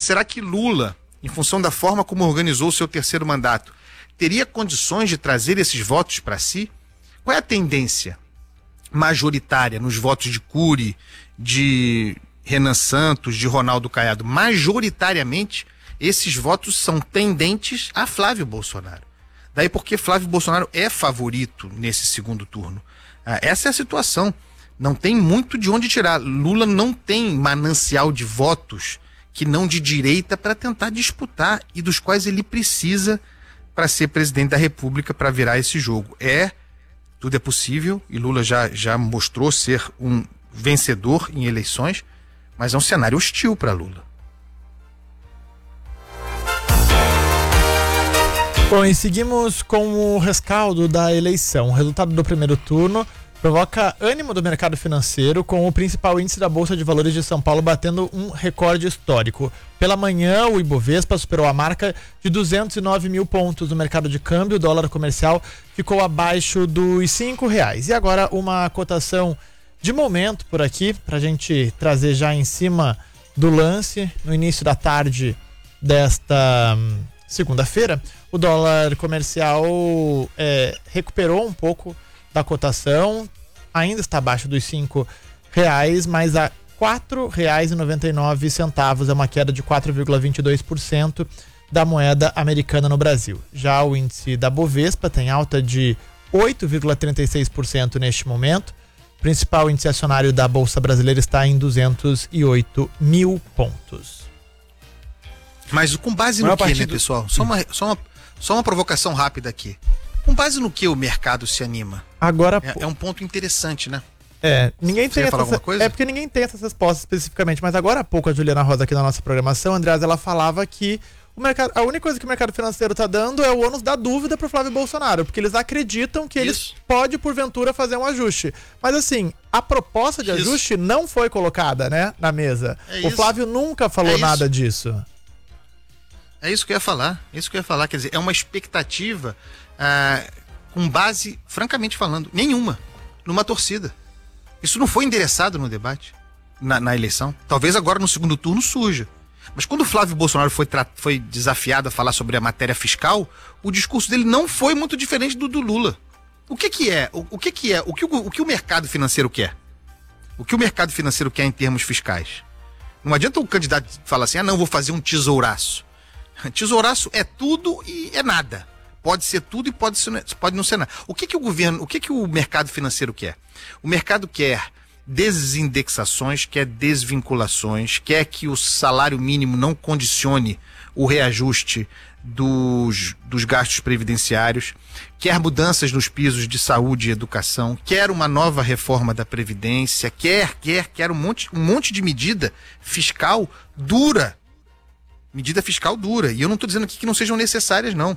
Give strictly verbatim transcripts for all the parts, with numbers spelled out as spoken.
será que Lula, em função da forma como organizou o seu terceiro mandato, teria condições de trazer esses votos para si? Qual é a tendência majoritária nos votos de Cury, de Renan Santos, de Ronaldo Caiado? Majoritariamente, esses votos são tendentes a Flávio Bolsonaro. Daí porque Flávio Bolsonaro é favorito nesse segundo turno. Ah, essa é a situação. Não tem muito de onde tirar. Lula não tem manancial de votos que não de direita para tentar disputar e dos quais ele precisa para ser presidente da República, para virar esse jogo. É, tudo é possível e Lula já, já mostrou ser um vencedor em eleições, mas é um cenário hostil para Lula. Bom, e seguimos com o rescaldo da eleição. O resultado do primeiro turno provoca ânimo do mercado financeiro, com o principal índice da Bolsa de Valores de São Paulo batendo um recorde histórico. Pela manhã, o Ibovespa superou a marca de duzentos e nove mil pontos no mercado de câmbio. O dólar comercial ficou abaixo dos cinco reais. E agora uma cotação de momento por aqui, para a gente trazer já em cima do lance, no início da tarde desta hum, segunda-feira. O dólar comercial é, recuperou um pouco da cotação, ainda está abaixo dos cinco reais, mas a quatro reais e noventa e nove centavos, é uma queda de quatro vírgula vinte e dois por cento da moeda americana no Brasil. Já o índice da Bovespa tem alta de oito vírgula trinta e seis por cento neste momento. O principal índice acionário da Bolsa Brasileira está em duzentos e oito mil pontos. Mas com base no que, né, pessoal? Só uma, só, uma, só uma provocação rápida aqui. Com base no que o mercado se anima? Agora é, é um ponto interessante, né? É, ninguém Você tem ia falar essa, alguma coisa? É porque ninguém tem essas respostas especificamente, mas agora há pouco a Juliana Rosa aqui na nossa programação, Andreas, ela falava que o mercado, a única coisa que o mercado financeiro está dando é o ônus da dúvida para o Flávio Bolsonaro, porque eles acreditam que ele pode, porventura, fazer um ajuste. Mas assim, a proposta de isso. ajuste não foi colocada, né, na mesa. É o isso. Flávio nunca falou é nada disso. É isso que eu ia falar, é isso que eu ia falar, quer dizer, é uma expectativa ah, com base, francamente falando, nenhuma, numa torcida. Isso não foi endereçado no debate, na, na eleição. Talvez agora no segundo turno surja. Mas quando o Flávio Bolsonaro foi, foi desafiado a falar sobre a matéria fiscal, o discurso dele não foi muito diferente do do Lula. O que que é? O, o que que é? O que o, o que o mercado financeiro quer? O que o mercado financeiro quer em termos fiscais? Não adianta o candidato falar assim, ah não, vou fazer um tesouraço. Tesouraço é tudo e é nada. Pode ser tudo e pode, ser, pode não ser nada. O que que o governo, o que que o mercado financeiro quer? O mercado quer desindexações, quer desvinculações, quer que o salário mínimo não condicione o reajuste dos, dos gastos previdenciários, quer mudanças nos pisos de saúde e educação, quer uma nova reforma da Previdência, quer, quer, quer um monte, um monte de medida fiscal dura. Medida fiscal dura. E eu não estou dizendo aqui que não sejam necessárias, não.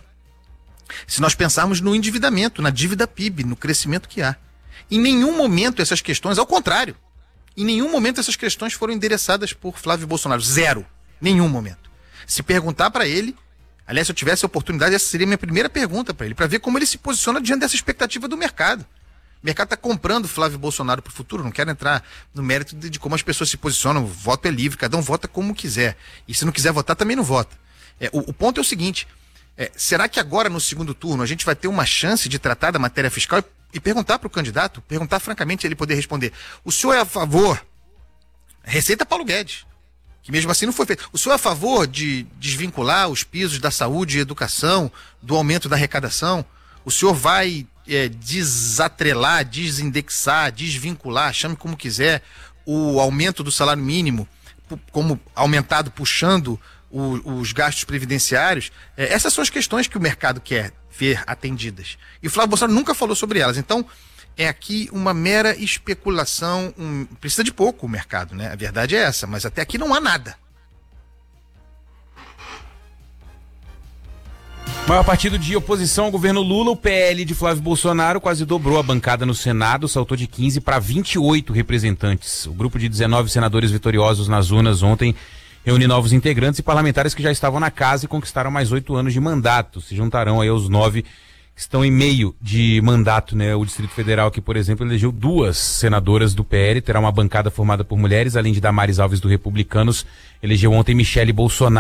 Se nós pensarmos no endividamento, na dívida P I B, no crescimento que há. Em nenhum momento essas questões, ao contrário, em nenhum momento essas questões foram endereçadas por Flávio Bolsonaro. Zero. Nenhum momento. Se perguntar para ele, aliás, se eu tivesse a oportunidade, essa seria a minha primeira pergunta para ele, para ver como ele se posiciona diante dessa expectativa do mercado. O mercado está comprando Flávio Bolsonaro para o futuro. Não quero entrar no mérito de, de como as pessoas se posicionam. O voto é livre, cada um vota como quiser. E se não quiser votar, também não vota. É, o, o ponto é o seguinte, é, será que agora no segundo turno a gente vai ter uma chance de tratar da matéria fiscal e, e perguntar para o candidato, perguntar francamente ele poder responder, o senhor é a favor, Receita Paulo Guedes, que mesmo assim não foi feito, o senhor é a favor de desvincular os pisos da saúde e educação, do aumento da arrecadação? O senhor vai é, desatrelar, desindexar, desvincular, chame como quiser, o aumento do salário mínimo, como aumentado, puxando o, os gastos previdenciários? É, essas são as questões que o mercado quer ver atendidas. E o Flávio Bolsonaro nunca falou sobre elas. Então, é aqui uma mera especulação, um, precisa de pouco o mercado, né? A verdade é essa, mas até aqui não há nada. Maior partido de oposição ao governo Lula, o P L de Flávio Bolsonaro quase dobrou a bancada no Senado, saltou de quinze para vinte e oito representantes. O grupo de dezenove senadores vitoriosos nas urnas ontem reúne novos integrantes e parlamentares que já estavam na casa e conquistaram mais oito anos de mandato. Se juntarão aí aos nove que estão em meio de mandato, né? O Distrito Federal aqui, por exemplo, elegeu duas senadoras do P L, terá uma bancada formada por mulheres, além de Damares Alves do Republicanos, elegeu ontem Michele Bolsonaro.